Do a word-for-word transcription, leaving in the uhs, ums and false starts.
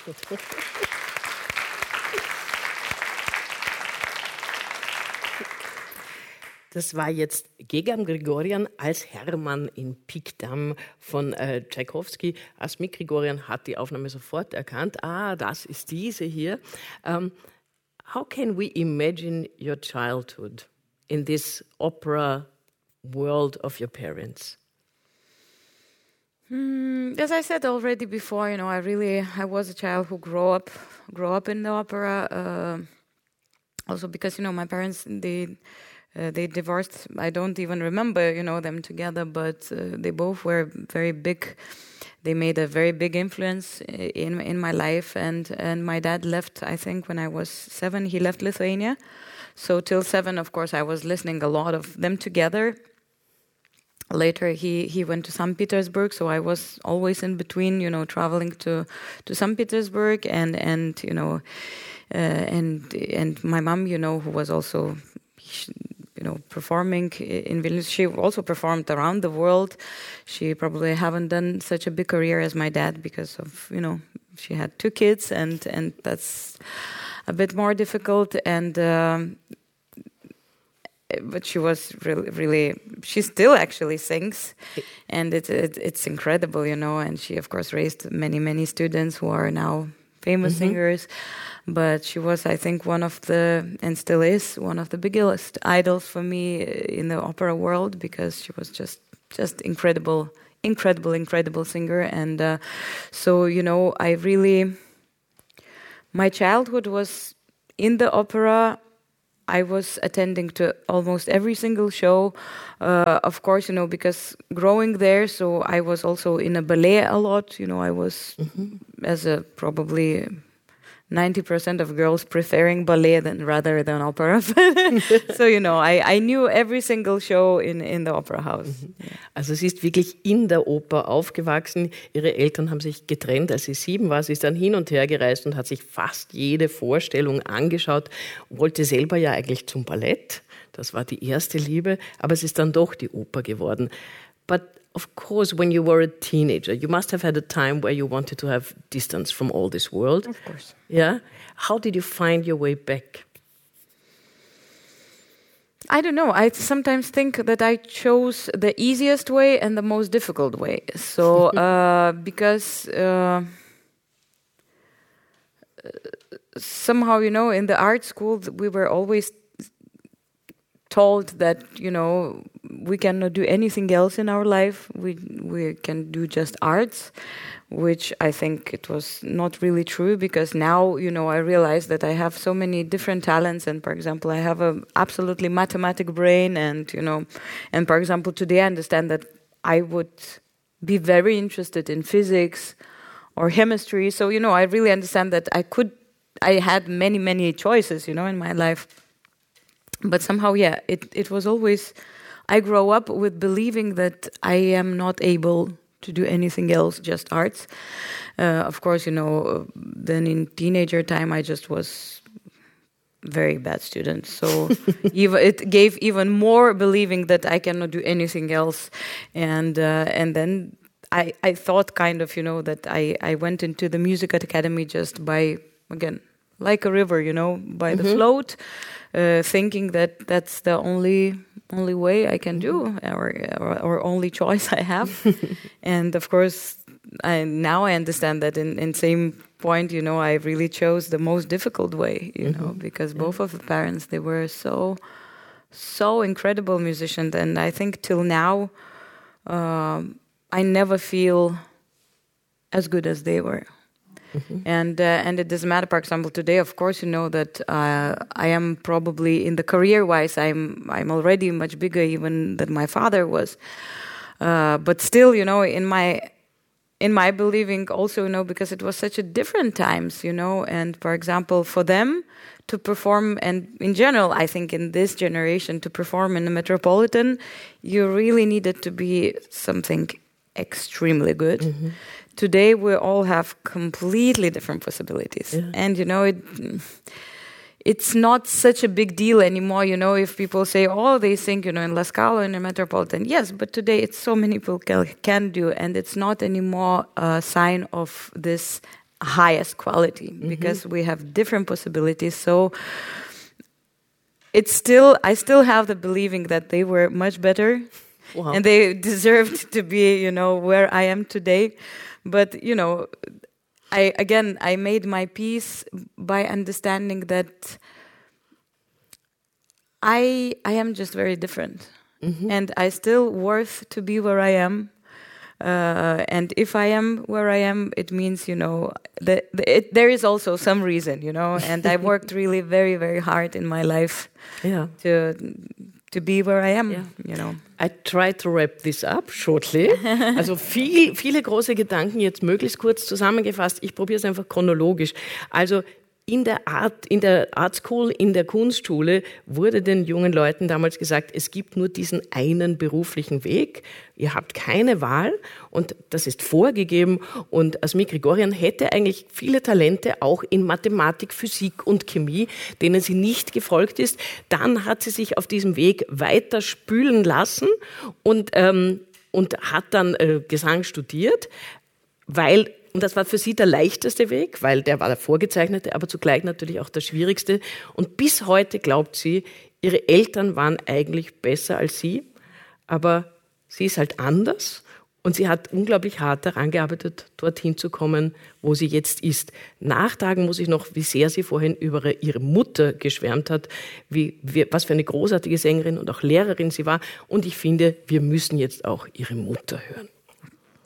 Das war jetzt Gegam Grigorjan als Hermann in Pikdam von äh, Tschaikowski. Asmik Grigorjan hat die Aufnahme sofort erkannt. Ah, das ist diese hier. Um, how can we imagine your childhood in this opera world of your parents? Mm, as I said already before, you know, I really, I was a child who grew up, grew up in the opera. Uh, also because, you know, my parents, they... Uh, they divorced. I don't even remember, you know, them together, but uh, they both were very big. They made a very big influence in in my life. And and my dad left, I think, when I was seven. He left Lithuania. So till seven, of course, I was listening a lot of them together. Later, he, he went to Saint Petersburg, so I was always in between, you know, traveling to to Saint Petersburg and and you know, uh, and and my mom, you know, who was also. You know, performing in Vilnius. She also performed around the world. She probably haven't done such a big career as my dad because of, you know, she had two kids and, and that's a bit more difficult. And um, but she was really, really, she still actually sings, and it's it, it's incredible, you know. And she, of course, raised many, many students who are now famous mm-hmm. singers. But she was, I think, one of the, and still is, one of the biggest idols for me in the opera world because she was just, just incredible, incredible, incredible singer. And uh, so, you know, I really, my childhood was in the opera. I was attending to almost every single show, uh, of course, you know, because growing there, so I was also in a ballet a lot. You know, I was, mm-hmm. as a probably... ninety percent of girls preferring ballet than rather than opera. So, you know, I, I knew every single show in, in the opera house. Mhm. Also sie ist wirklich in der Oper aufgewachsen. Ihre Eltern haben sich getrennt, als sie sieben war. Sie ist dann hin und her gereist und hat sich fast jede Vorstellung angeschaut. Wollte selber ja eigentlich zum Ballett. Das war die erste Liebe. Aber es ist dann doch die Oper geworden. But of course, when you were a teenager, you must have had a time where you wanted to have distance from all this world. Of course. Yeah? How did you find your way back? I don't know. I sometimes think that I chose the easiest way and the most difficult way. So, uh, because uh, somehow, you know, in the art school, we were always told that, you know, we cannot do anything else in our life. We we can do just arts, which I think it was not really true because now, you know, I realize that I have so many different talents. And, for example, I have a absolutely mathematic brain. And, you know, and, for example, today I understand that I would be very interested in physics or chemistry. So, you know, I really understand that I could, I had many, many choices, you know, in my life. But somehow, yeah, it, it was always, I grow up with believing that I am not able to do anything else, just arts. Uh, of course, you know, then in teenager time, I just was very bad student. So even, it gave even more believing that I cannot do anything else. And uh, and then I, I thought kind of, you know, that I, I went into the music academy just by, again, like a river, you know, by mm-hmm. the float, uh, thinking that that's the only only way I can do, or or, or only choice I have. And of course, I, now I understand that in, in same point, you know, I really chose the most difficult way, you mm-hmm. know, because both yeah. of the parents, they were so, so incredible musicians. And I think till now, um, I never feel as good as they were. Mm-hmm. And uh, and it doesn't matter. For example, today, of course, you know that uh, I am probably in the career-wise, I'm I'm already much bigger even than my father was. Uh, but still, you know, in my in my believing, also, you know, because it was such a different times, you know. And for example, for them to perform, and in general, I think in this generation to perform in the Metropolitan, you really needed to be something extremely good. Mm-hmm. Today, we all have completely different possibilities. Yeah. And, you know, it it's not such a big deal anymore, you know, if people say, oh, they sing, you know, in La Scala, in the Metropolitan. Yes, but today it's so many people can, can do, and it's not anymore a sign of this highest quality mm-hmm. because we have different possibilities. So it's still, I still have the believing that they were much better wow. and they deserved to be, you know, where I am today. But, you know, I, again, I made my peace by understanding that I I am just very different, mm-hmm. and I still worth to be where I am. Uh, and if I am where I am, it means, you know, that the, it, there is also some reason, you know. And I worked really very, very hard in my life yeah. to to be where I am, yeah. you know. I try to wrap this up shortly. Also viel, viele große Gedanken jetzt möglichst kurz zusammengefasst. Ich probiere es einfach chronologisch. Also In der Art, in der Art School, in der Kunstschule wurde den jungen Leuten damals gesagt, es gibt nur diesen einen beruflichen Weg. Ihr habt keine Wahl und das ist vorgegeben. Und Asmik Grigoryan hätte eigentlich viele Talente auch in Mathematik, Physik und Chemie, denen sie nicht gefolgt ist. Dann hat sie sich auf diesem Weg weiter spülen lassen und, ähm, und hat dann äh, Gesang studiert, weil Und das war für sie der leichteste Weg, weil der war der vorgezeichnete, aber zugleich natürlich auch der schwierigste. Und bis heute glaubt sie, ihre Eltern waren eigentlich besser als sie, aber sie ist halt anders und sie hat unglaublich hart daran gearbeitet, dorthin zu kommen, wo sie jetzt ist. Nachtragen muss ich noch, wie sehr sie vorhin über ihre Mutter geschwärmt hat, wie, wie, was für eine großartige Sängerin und auch Lehrerin sie war. Und ich finde, wir müssen jetzt auch ihre Mutter hören.